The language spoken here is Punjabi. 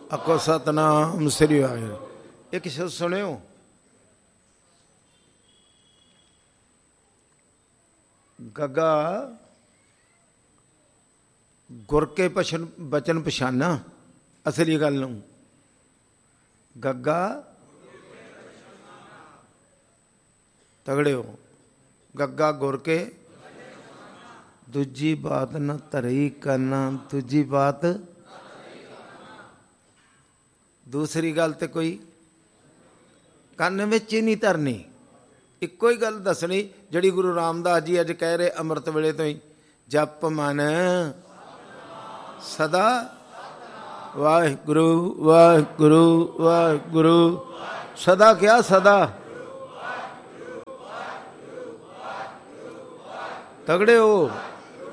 ਆਖੋ ਸਤਨਾਮ ਸ੍ਰੀ ਵਾਹਿਗੁਰੂ। ਇੱਕ ਸ਼ਬਦ ਸੁਣਿਓ, ਗੱਗਾ ਗੁਰ ਕੇ ਬਚਨ ਪਛਾਨਾ। ਅਸਲੀ ਗੱਲ ਨੂੰ ਗੱਗਾ ਤਗੜੇ ਹੋ, ਗੱਗਾ ਗੁਰ ਕੇ, ਦੂਜੀ ਬਾਤ ਨਾ ਧਰਈ ਕਰਨਾ, ਦੂਜੀ ਬਾਤ ਦੂਸਰੀ ਗੱਲ ਤੇ ਕੋਈ ਕੰਨ ਵਿੱਚ ਹੀ ਨਹੀਂ ਧਰਨੀ। ਇੱਕੋ ਹੀ ਗੱਲ ਦੱਸਣੀ ਜਿਹੜੀ ਗੁਰੂ ਰਾਮਦਾਸ ਜੀ ਅੱਜ ਕਹਿ ਰਹੇ ਅੰਮ੍ਰਿਤ ਵੇਲੇ ਤੋਂ ਹੀ, ਜਪ ਮਨ ਸਦਾ ਵਾਹਿਗੁਰੂ ਵਾਹਿਗੁਰੂ ਵਾਹਿਗੁਰੂ। ਸਦਾ ਕਿਆ ਸਦਾ, ਤਗੜੇ ਹੋ।